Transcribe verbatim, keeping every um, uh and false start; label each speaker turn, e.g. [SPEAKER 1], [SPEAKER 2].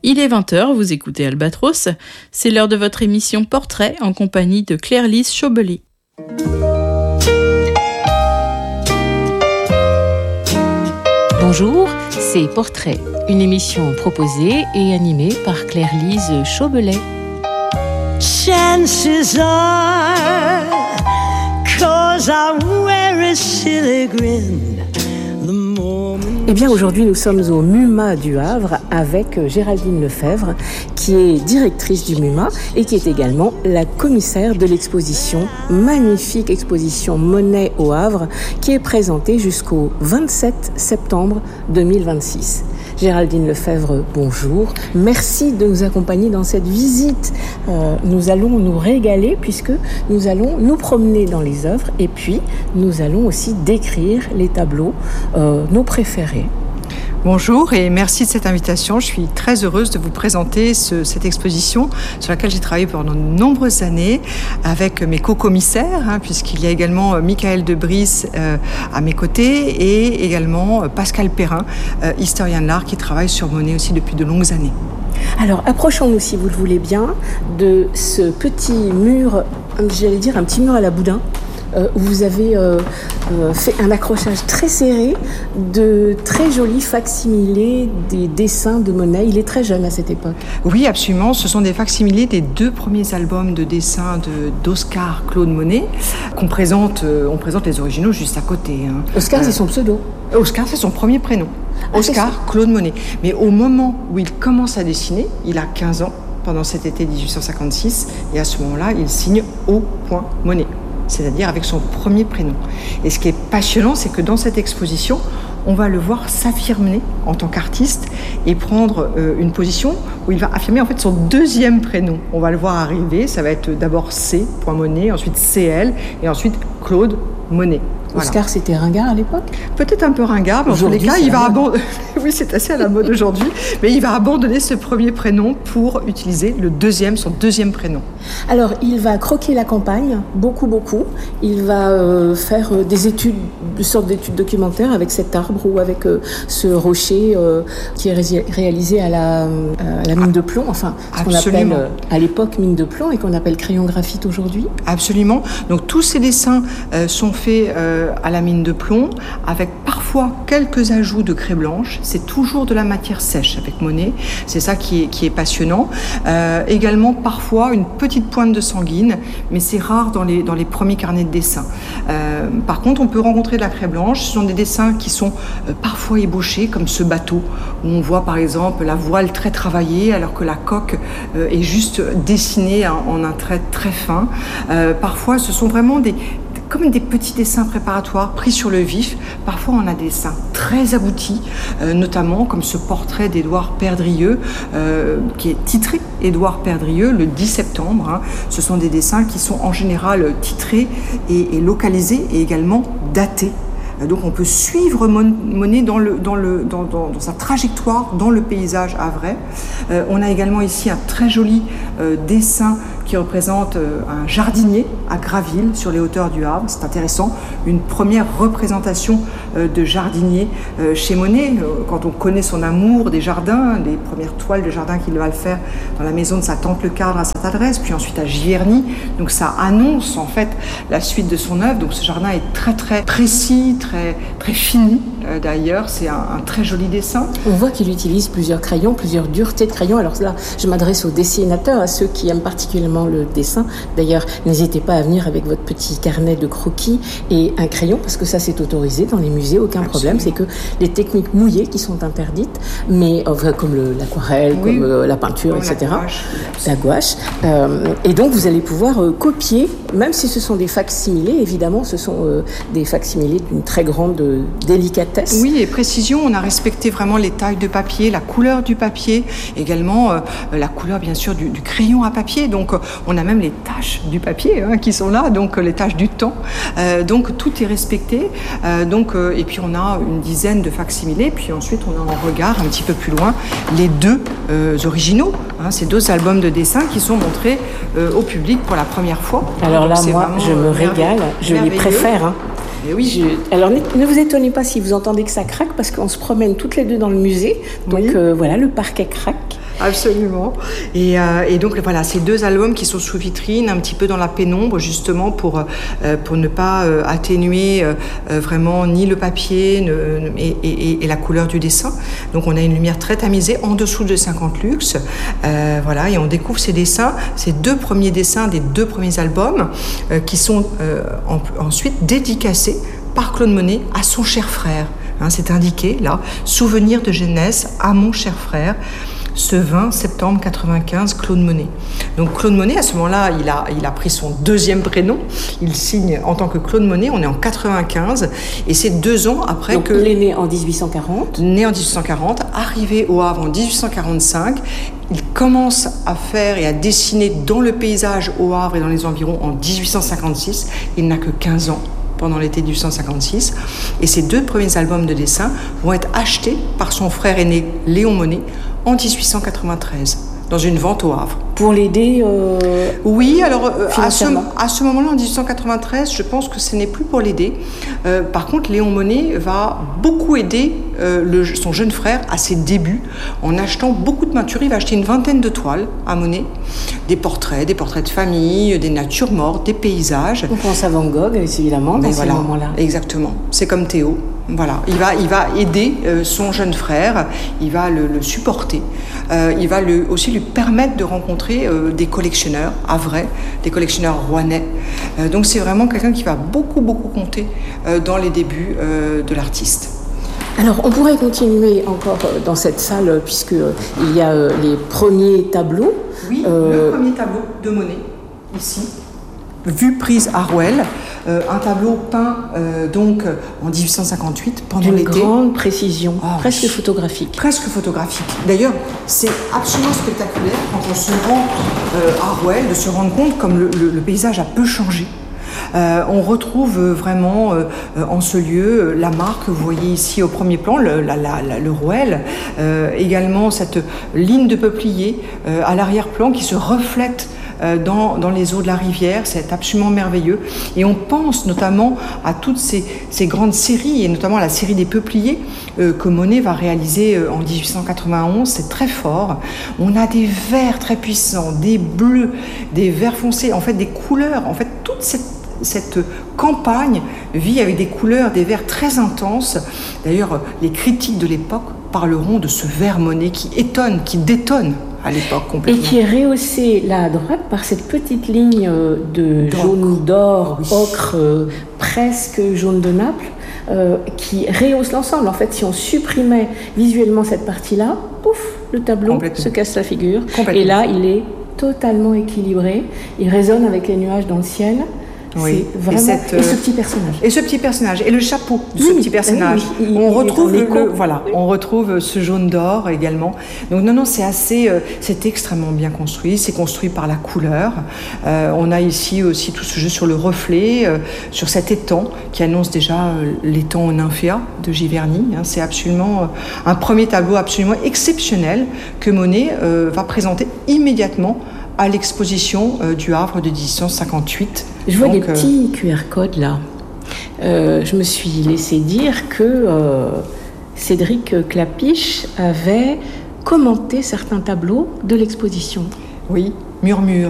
[SPEAKER 1] Il est vingt heures, vous écoutez Albatros. C'est l'heure de votre émission Portrait en compagnie de Claire-Lise Chaubelet.
[SPEAKER 2] Bonjour, c'est Portrait, une émission proposée et animée par Claire-Lise Chaubelet. Chances are, 'cause I wear a silly grin. Eh bien, aujourd'hui, nous sommes au MUMA du Havre avec Géraldine Lefebvre, qui est directrice du MUMA et qui est également la commissaire de l'exposition, magnifique exposition Monet au Havre, qui est présentée jusqu'au vingt-sept septembre deux mille vingt-six. Géraldine Lefebvre, bonjour. Merci de nous accompagner dans cette visite. Euh, nous allons nous régaler puisque nous allons nous promener dans les œuvres et puis nous allons aussi décrire les tableaux, euh, nos préférés.
[SPEAKER 3] Bonjour et merci de cette invitation. Je suis très heureuse de vous présenter ce, cette exposition sur laquelle j'ai travaillé pendant de nombreuses années avec mes co-commissaires, hein, puisqu'il y a également Michael Debris euh, à mes côtés et également Pascal Perrin, euh, historien de l'art qui travaille sur Monet aussi depuis de longues années.
[SPEAKER 2] Alors, approchons-nous, si vous le voulez bien, de ce petit mur, j'allais dire un petit mur à la Boudin, Euh, où vous avez euh, euh, fait un accrochage très serré de très jolis facsimilés des dessins de Monet. Il est très jeune à cette époque.
[SPEAKER 3] Oui, absolument. Ce sont des facsimilés des deux premiers albums de dessins de, d'Oscar Claude Monet qu'on présente, euh, on présente les originaux juste à côté. Hein.
[SPEAKER 2] Oscar, euh, c'est son pseudo.
[SPEAKER 3] Oscar, c'est son premier prénom. Ah, Oscar Claude Monet. Mais au moment où il commence à dessiner, il a quinze ans, pendant cet été dix-huit cent cinquante-six, et à ce moment-là, il signe O. Monet, c'est-à-dire avec son premier prénom. Et ce qui est passionnant, c'est que dans cette exposition, on va le voir s'affirmer en tant qu'artiste et prendre euh, une position où il va affirmer en fait son deuxième prénom. On va le voir arriver, ça va être d'abord C. Monet, ensuite C L et ensuite Claude Monet.
[SPEAKER 2] Voilà. Oscar, c'était ringard à l'époque ?
[SPEAKER 3] Peut-être un peu ringard, mais en tous les cas, il va abandonner. Oui, c'est assez à la mode aujourd'hui, mais il va abandonner ce premier prénom pour utiliser le deuxième, son deuxième prénom.
[SPEAKER 2] Alors, il va croquer la campagne, beaucoup, beaucoup. Il va euh, faire euh, des études, une sorte d'études documentaires avec cet arbre ou avec euh, ce rocher euh, qui est ré- réalisé à la, euh, à la mine de plomb, enfin, ce qu'on appelle euh, à l'époque mine de plomb et qu'on appelle crayon graphite aujourd'hui.
[SPEAKER 3] Absolument. Donc, tous ces dessins euh, sont faits euh, à la mine de plomb, avec parfois quelques ajouts de craie blanche. C'est toujours de la matière sèche avec Monet. C'est ça qui est, qui est passionnant. Euh, également, parfois, une petite pointe de sanguine, mais c'est rare dans les, dans les premiers carnets de dessin. Euh, par contre, on peut rencontrer de la craie blanche. Ce sont des dessins qui sont euh, parfois ébauchés, comme ce bateau, où on voit par exemple la voile très travaillée, alors que la coque euh, est juste dessinée en, en un trait très fin. Euh, parfois, ce sont vraiment des comme des petits dessins préparatoires pris sur le vif. Parfois, on a des dessins très aboutis, euh, notamment comme ce portrait d'Édouard Perdrieux, euh, qui est titré Édouard Perdrieux le dix septembre. Hein. Ce sont des dessins qui sont en général titrés et, et localisés et également datés. Donc on peut suivre Monet dans, le, dans, le, dans, dans, dans sa trajectoire dans le paysage havrais. Euh, on a également ici un très joli euh, dessin qui représente euh, un jardinier à Graville sur les hauteurs du Havre. C'est intéressant, une première représentation euh, de jardinier euh, chez Monet. Euh, quand on connaît son amour des jardins, les premières toiles de jardin qu'il va le faire dans la maison de sa tante Le Cadre à cette adresse, puis ensuite à Giverny. Donc ça annonce en fait la suite de son œuvre. Donc ce jardin est très très précis, très, très fini euh, d'ailleurs, c'est un, un très joli dessin.
[SPEAKER 2] On voit qu'il utilise plusieurs crayons, plusieurs duretés de crayons. Alors là, je m'adresse aux dessinateurs, à ceux qui aiment particulièrement le dessin. D'ailleurs, n'hésitez pas à venir avec votre petit carnet de croquis et un crayon, parce que ça c'est autorisé dans les musées, aucun Absolument. Problème. C'est que les techniques mouillées qui sont interdites, mais enfin, comme le, l'aquarelle, oui. comme euh, la peinture, comme et cetera. La gouache. La gouache. Euh, et donc vous allez pouvoir euh, copier, même si ce sont des facsimilés, évidemment, ce sont euh, des facsimilés d'une très grande euh, délicatesse.
[SPEAKER 3] Oui, et précision, on a respecté vraiment les tailles de papier, la couleur du papier, également euh, la couleur bien sûr du, du crayon à papier. Donc on a même les taches du papier hein, qui sont là, donc les taches du temps. Euh, donc tout est respecté. Euh, donc, euh, et puis on a une dizaine de facsimilés. Puis ensuite on a en regard un petit peu plus loin les deux euh, originaux. Hein, ces deux albums de dessin qui sont montrés euh, au public pour la première fois.
[SPEAKER 2] Alors là, moi, je me régale. Je les préfère. Hein.
[SPEAKER 3] Et oui.
[SPEAKER 2] Je... Alors ne vous étonnez pas si vous entendez que ça craque, parce qu'on se promène toutes les deux dans le musée. Donc oui. euh, voilà, le parquet craque.
[SPEAKER 3] Absolument. Et, euh, et donc voilà, ces deux albums qui sont sous vitrine, un petit peu dans la pénombre, justement pour, euh, pour ne pas euh, atténuer euh, vraiment ni le papier ne, et, et, et la couleur du dessin. Donc on a une lumière très tamisée en dessous de cinquante lux. Euh, voilà, et on découvre ces dessins, ces deux premiers dessins des deux premiers albums euh, qui sont euh, en, ensuite dédicacés par Claude Monet à son cher frère. Hein, c'est indiqué là, souvenir de jeunesse à mon cher frère, ce vingt septembre quatre-vingt-quinze, Claude Monet. Donc Claude Monet, à ce moment-là, il a, il a pris son deuxième prénom, il signe en tant que Claude Monet, on est en quatre-vingt-quinze, et c'est deux ans après
[SPEAKER 2] Donc,
[SPEAKER 3] que...
[SPEAKER 2] il est né en dix-huit cent quarante.
[SPEAKER 3] Né en dix-huit cent quarante, arrivé au Havre en dix-huit cent quarante-cinq, il commence à faire et à dessiner dans le paysage au Havre et dans les environs en dix-huit cent cinquante-six, il n'a que quinze ans. Pendant l'été dix-huit cent cinquante-six, et ses deux premiers albums de dessin vont être achetés par son frère aîné Léon Monet en dix-huit cent quatre-vingt-treize, dans une vente au Havre.
[SPEAKER 2] Pour l'aider euh,
[SPEAKER 3] Oui, alors euh, à ce,
[SPEAKER 2] financièrement.
[SPEAKER 3] à ce moment-là, en dix-huit cent quatre-vingt-treize, je pense que ce n'est plus pour l'aider. Euh, par contre, Léon Monet va beaucoup aider euh, le, son jeune frère à ses débuts en achetant beaucoup de peintures. Il va acheter une vingtaine de toiles à Monet, des portraits, des portraits de famille, des natures mortes, des paysages.
[SPEAKER 2] On pense à Van Gogh, évidemment, dans
[SPEAKER 3] Mais
[SPEAKER 2] ces
[SPEAKER 3] voilà,
[SPEAKER 2] moments-là.
[SPEAKER 3] exactement. C'est comme Théo. Voilà, il va, il va aider euh, son jeune frère, il va le, le supporter, euh, il va le, aussi lui permettre de rencontrer euh, des collectionneurs havrais, des collectionneurs rouennais. Euh, donc c'est vraiment quelqu'un qui va beaucoup, beaucoup compter euh, dans les débuts euh, de l'artiste.
[SPEAKER 2] Alors, on pourrait continuer encore dans cette salle, puisqu'il y a euh, les premiers tableaux.
[SPEAKER 3] Oui,
[SPEAKER 2] Euh,
[SPEAKER 3] le premier tableau de Monet, ici, vue prise à Rouelle, euh, un tableau peint euh, donc en dix-huit cent cinquante-huit pendant
[SPEAKER 2] D'une
[SPEAKER 3] l'été.
[SPEAKER 2] grande précision,
[SPEAKER 3] Oh,
[SPEAKER 2] presque
[SPEAKER 3] oui.
[SPEAKER 2] photographique.
[SPEAKER 3] Presque photographique. D'ailleurs, c'est absolument spectaculaire quand on se rend euh, à Rouelle de se rendre compte comme le, le- le paysage a peu changé. Euh, on retrouve euh, vraiment euh, euh, en ce lieu euh, la mare que vous voyez ici au premier plan, le, la, la, la- le Rouelle, euh, également cette ligne de peupliers euh, à l'arrière-plan qui se reflète euh, dans, dans les eaux de la rivière. C'est absolument merveilleux. Et on pense notamment à toutes ces, ces grandes séries, et notamment à la série des peupliers euh, que Monet va réaliser euh, en dix-huit cent quatre-vingt-onze. C'est très fort. On a des verts très puissants, des bleus, des verts foncés, en fait des couleurs. En fait, toute cette Cette campagne vit avec des couleurs, des verts très intenses. D'ailleurs, les critiques de l'époque parleront de ce vert Monet qui étonne, qui détonne à l'époque
[SPEAKER 2] Et
[SPEAKER 3] complètement.
[SPEAKER 2] qui est rehaussé là à droite par cette petite ligne euh, de
[SPEAKER 3] D'ocre.
[SPEAKER 2] jaune d'or,
[SPEAKER 3] Oui.
[SPEAKER 2] ocre, euh, presque jaune de Naples, euh, qui rehausse l'ensemble. En fait, si on supprimait visuellement cette partie-là, pouf, le tableau
[SPEAKER 3] Complètement.
[SPEAKER 2] se casse la figure.
[SPEAKER 3] Complètement.
[SPEAKER 2] Et là, il est totalement équilibré. Il résonne avec les nuages dans le ciel.
[SPEAKER 3] Oui.
[SPEAKER 2] C'est vraiment...
[SPEAKER 3] Et cette,
[SPEAKER 2] Et ce
[SPEAKER 3] euh,
[SPEAKER 2] petit personnage.
[SPEAKER 3] Et ce petit personnage, et le chapeau de ce
[SPEAKER 2] Oui,
[SPEAKER 3] petit personnage.
[SPEAKER 2] oui, il-
[SPEAKER 3] on
[SPEAKER 2] il est
[SPEAKER 3] retrouve
[SPEAKER 2] en
[SPEAKER 3] le,
[SPEAKER 2] écho.
[SPEAKER 3] le- voilà, on retrouve ce jaune d'or également. Donc non, non, c'est assez, euh, c'est extrêmement bien construit. C'est construit par la couleur. Euh, on a ici aussi tout ce jeu sur le reflet, euh, sur cet étang qui annonce déjà euh, l'étang Nymphéa de Giverny. Hein. C'est absolument euh, un premier tableau absolument exceptionnel que Monet euh, va présenter immédiatement à l'exposition euh, du Havre de dix-huit cent cinquante-huit.
[SPEAKER 2] Je vois
[SPEAKER 3] Donc,
[SPEAKER 2] des
[SPEAKER 3] euh,
[SPEAKER 2] petits Q R codes là. Euh, je me suis laissé dire que euh, Cédric Clapiche avait commenté certains tableaux de l'exposition.
[SPEAKER 3] oui, murmure.